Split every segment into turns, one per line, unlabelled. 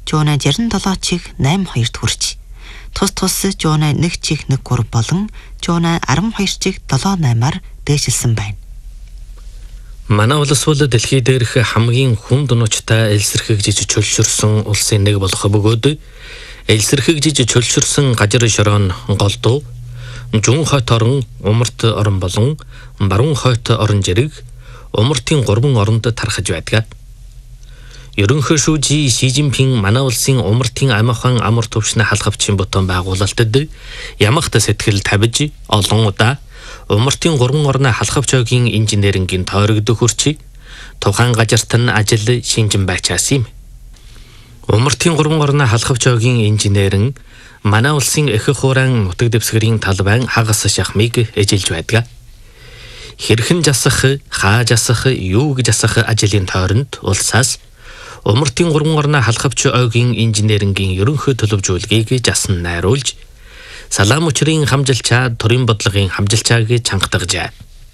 жуунай 67 чих 82-т хүрч. Тус жуунай 1 чих 1-3 болон жуунай 12 чих 7-8-аар дээшилсэн байна.
Манай улс бол дэлхий дээрх хамгийн хүнд нуучтай элсэрхэгжиж чөлшөрсөн улсын нэг болох бөгөөд элсэрхэгжиж чөлшөрсөн газар шороон голдуу, Жун хойт орон, Умарт орон болон Баруун хойт орон зэрэг Умартын 3 оронд тархаж байдаг. Ерөнхий шүүжи Ши Жинпин манай улсын Умартын амархан амар төвшний халахвчийн бутан байгуулалтад ямагт сэтгэл тавьж олон удаа Умартын 3 орны халахвчоогийн инженерингийн тойрогдох хүрчийг тухайн газарт нь ажил шинжин байчаас юм. Умартын 3 орны халахвчоогийн инженерэн манай улсын их хуурайн нутаг дэвсгэрийн талбайн хагас шахмыг эжилж байдаг. Хэрхэн жасах, хааж асах, юу гэж асах ажлын тойронд улсаас Умартын 3 орны халахвч ойгийн инженерингийн ерөнхий төлөвжүүлгийг жасан найруулж Салам учрын хамжилчаа төрийн бодлогын хамжилчааг чангатгажээ.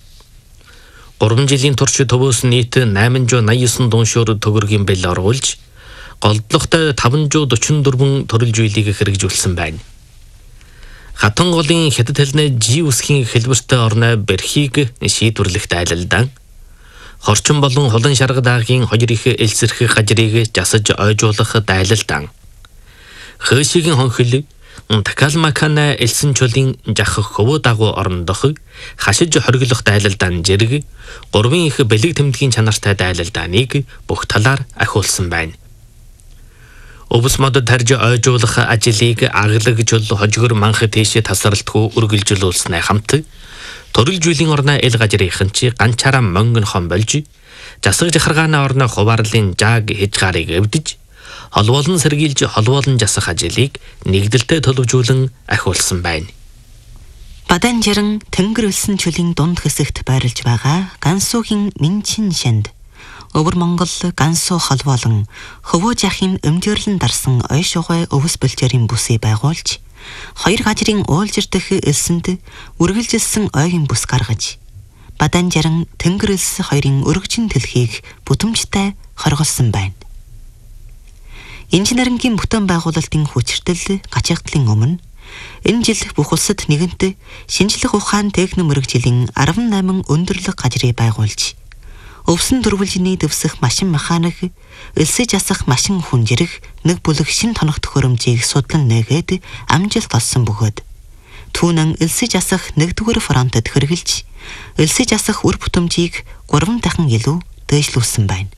3 жилийн турш төвөөс нийт 889 дуушуур төгрөгийн бэл оруулж, голдлогтой 544 төрөлжүүлгийг хэрэгжүүлсэн байна. Хатан голын хятад хэлний жи үсгийн хэлбэртэй орны бэрхийг шийдвэрлэх дайлалдан, хорчин болон холон шарга даагийн 2 их элсэрхэх газрыг жасаж ойжуулах дайлалдан, хөөшигийн хонхил Такалмакана элсэн чулын жахах хөвөө дагуу орондох хашиж хориглох дайлалдан зэрэг 3 их бэлэг тэмдгийн чанартай дайлалдааныг бүх талаар ахиулсан байна. Өвс модод тарж ойжуулах ажлыг аглагжул хожгор манх тийшээ тасралтгүй үргэлжлүүлснээ хамт төрөлжүүлийн орны эл газрынхан чи ганчаараа монгонхон болж засаг жахаргааны орны хуваарлын жааг хижгарыг эвдэж холвоолон сэргийлж холвоолон жасах ажлыг нэгдэлтэй төлөвжүүлэн ахиулсан байна.
Бадан жаран тэнгэр үлсэн чөлийн дунд хэсэгт байрлаж байгаа Гансуугийн Минчин шанд Өвөр Монгол Гансуу холвоолон хөвөө жахын өмдөрлөн дарсан ой шугай өвс бэлчээрийн бүсийг байгуулж 2 газрын уулжир дэх элсэнд үргэлжилсэн ойгийн бүс гаргаж Бадан жаран тэнгэр үлс 2-ын өргөжин дэлхийг бүтэмжтэй хорголсон байна. Инженерингийн бүтээн байгуулалтын хүчиртэл гачигдлын өмнө энэ жил бүх улсад нэгэнт шинжлэх ухаан техник мэргэжлийн 18 өндөрлөг газрыг байгуулж өвсөн дөрвөлжиний дэвсэх машин механик, элсэж асах машин хүнжирэх нэг бүлэг шин тоног төхөөрөмжийг судлан нээгээд амжилт олсон бөгөөд түүнэн элсэж асах 1-р фронтод хэрэгжилж элсэж асах үр бүтэмжийг 3 дахин илүү дээшлүүлсэн байна.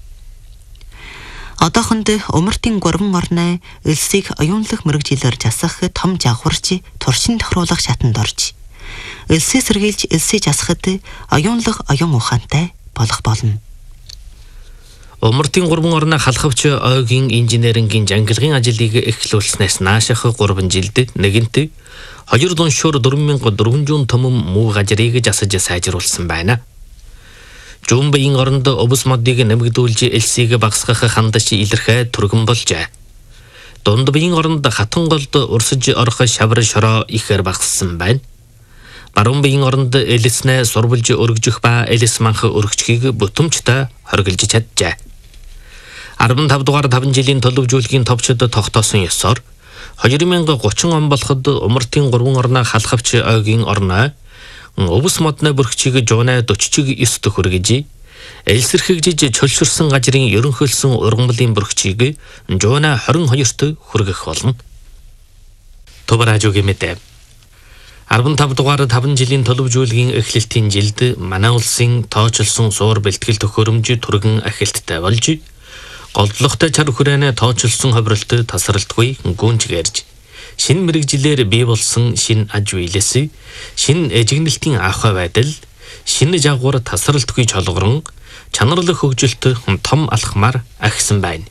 Одоохонд Умартын 3 орны элсийг оюунлах мэргэжилээр жасах том жавхарч туршин тохируулах шатанд орж элсээ сэргийлж элсээ жасахад оюунлах оюун ухаантай болох болно.
Умартын 3 орны халахвч ойгийн инженерингийн жангилгын ажлыг эхлүүлснээс нааших 3 жилд нэгэнт 2 дуушуур 4400 том муу газрыг жасаж сайжруулсан байна. Жумбын оронд өвс модыг нэмэгдүүлж элсийг багасгах хандаж илэрхээ түргэн болжээ. Дунд биеийн оронд хатан голд урсаж орох шавар шороо ихээр багассан байна. Баруун биеийн оронд элснээ сурвалж өргөжих ба элс манх өргөчгийг бүтэмжтэй хоригдж чаджээ. 15 дугаар 5 жилийн төлөвжүүлгийн товчод тогтоосон ёсоор 2030 он болоход Умартын 3 орны халахвч ойгийн орноо өвс модны бүрхчийг жуунай 49 хүргэж элсэрхэгжиж чөлшөрсөн газрын ерөнхийлсөн ургамлын бүрхчийг жуунай 22-т хүргэх болно. Товаражуугийн мэдээ 15 дугаар 5 жилийн төлөвжүүлгийн эхлэлтийн жилд манай улсын тооцолсон суур бэлтгэл төхөөрөмж түргэн ахилттай болж голдлогтой чар хүрээний тооцолсон ховролт тасралтгүй гүнж гэрж шин мэрэгжилээр бий болсон шин аж үйлээс шин эжигнэлтийн ахуй байдал шин жагвар тасралтгүй чолгорон чанарлах хөгжилт том алхмаар агсан байна.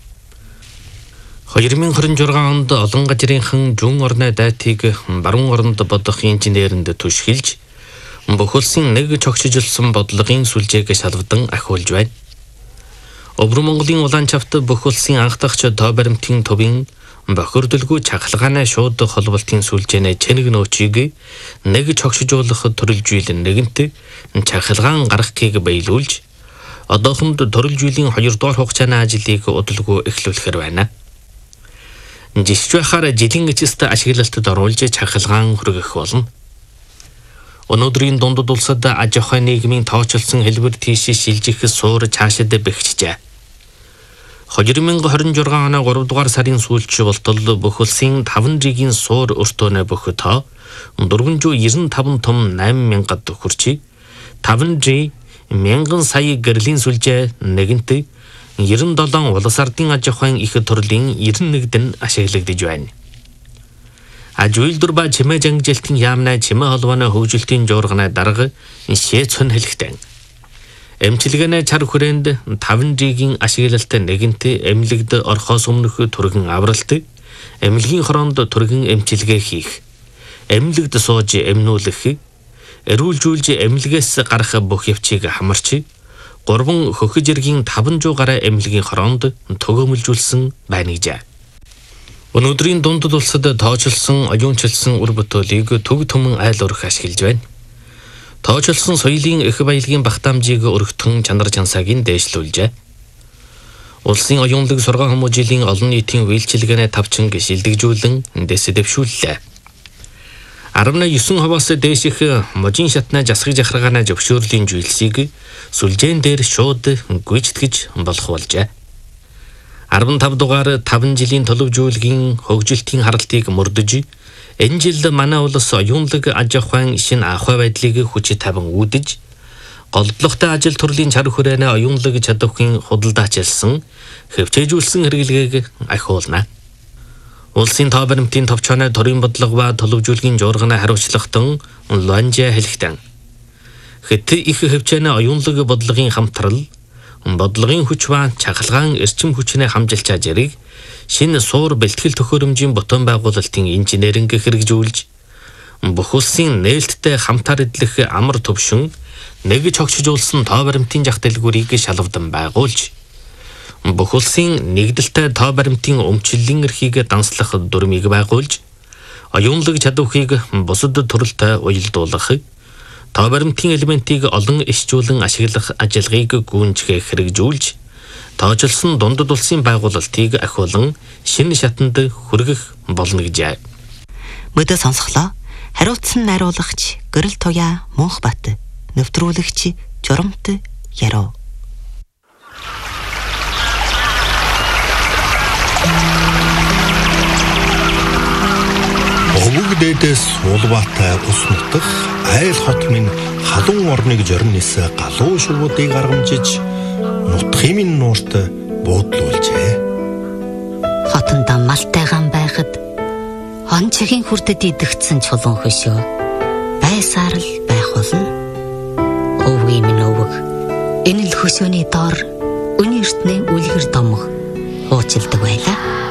2026 онд олон газрынхан Жун орны дайтыг баруун оронд бодох инженеринд түшгэлж бүх улсын нэг чогшижилсан бодлогын сүлжээг шалвдан ахиулж байна. Өвөр Монголын улаанчавт бүх улсын анхдагч тоо баримтын төвийн бохирдолгүй чахалгааны шууд холболтын сүлжээний чэнэг нөөцийг нэг чогшижуулах төрөлжүүлэн нэгэнт чахалгаан гаргахыг биелүүлж одоохонд төрөлжүүлийн 2 дугаар хугацааны ажлыг удалгүй эхлүүлэхээр байна. жишж байхаар жилийн эцэст ашиглалтад оруулж чангалгаан хүргэх болно. Өнөөдрийн дундад улсад аж ахуйн нийгмийн тооцоолсон хэлбэр тийш шилжих суур цаашид бэхжижээ. 2026 оны 3 дугаар сарын сүүлч болтол бүх улсын 5 жилийн суур өртөөнө бүх тоо 495 том 8,000-д хүрчээ. 5 жил 1000 сая гэрлийн сүлжээ нэгэнт 97 улс ардын аж ахуйн их төрлийн 91-д ашиглагдж байна. Аж үйлдвэр ба чимээ жангилтын яамнаа чимээ холбооны хөгжилтийн жуурганы дарга шээцэн хэлэхтэн. Эмчилгээний чар хүрээнд 5 жилийн ашиглалт нэгэнт эмнэлэгд орхоос өмнөх түргэн авралт, эмнэлгийн хороонд түргэн эмчилгээ хийх, эмнэлэгд сууж эмнүүлэх, эрүүлжүүлж эмнэлгээс гарах бүх явцыг хамарч, 3 хөхөж иргийн 500 гаруй эмнэлгийн хороонд төгөөмөлжүүлсэн байна гэжээ. Өнөөдрийн дундад улсад тоочилсон оюунчилсан үр бүтээлийг төг түмэн айл урах ашиглаж байна. Тоочилсон соёлын их баялагын багтаамжийг өргөтгөн чанар чансаагийн дээшлүүлжээ. Улсын оюунлаг сургаан хүмүүжлийн олон нийтийн үйлчилгээний тавчин шилдэгжүүлэн дэс дэвшүүллээ. 19% дээших можин шатна засгаж ахаргааны зөвшөөрлийн зүйлсийг сүлжээн дээр шууд гүйцэтгэж болох болжээ. 15 дугаар 5 жилийн төлөвжүүлгийн хөгжилтийн харалтыг мөрдөж, энэ жил манай улс оюунлаг аж ахуйн шинэ ахуй байдлыг хүч тавин үүдэж, голдлоготой ажил төрлийн чар хүрээний оюунлаг чадварын худалдаачилсан, хөвчээжүүлсэн хэрэглэгийг ахиулна. Улсын тоо баримтын товчооны төрийн бодлого ба төлөвжүүлгийн жуурганы хариуцлагатан Луанжа хэлэхтэн. Хэт их хөвчөөний оюунлаг бодлогын хамтрал, бодлогын хүч ба чангалгаан эрчим хүчний хамжилчаа зэрэг шинэ суур бэлтгэл төхөөрөмжийн ботон байгуулалтын инженеринг хэрэгжүүлж, бүх улсын нээлттэй хамтаар эдлэх амар төвшин нэгж хогшижуулсан тоо баримтын жах дэлгүүрийг шалгавдан байгуулж, бүх улсын нэгдэлтэй тоо баримтын өмчлөлийн эрхийг данслах дүрмийг байгуулж, оюунлаг чадварыг бусад төрөлтэй уялдуулах, тоо баримтын элементийг олон ишчүүлэн ашиглах ажиллагааг гүйцэтгэх хэрэгжүүлж, тоочилсон дундад улсын байгуулалтыг ахиулан шинэ шатанд хүргэх болно гэжээ.
Мөдө сонсголоо. Хариуцсан найруулагч Гэрэл Туяа Мөнхбат, нэвтрүүлэгч Журамт Яруу.
Өвөг дээдээс Улбаатай ус нутах айл хот минь халуун орныг жорнис галуу шувуудыг аргамжиж нутхын минь нуурт буудлуулжээ.
Хотондоо малтайгаан байхад он цагийн хүрдэд идэгдсэн чулуун хөшөө байсаар л байх болно. Өвгий минь өвөг. Энэ л хөшөөний доор өнөө эртний үлгэр домог хуучилдаг байлаа.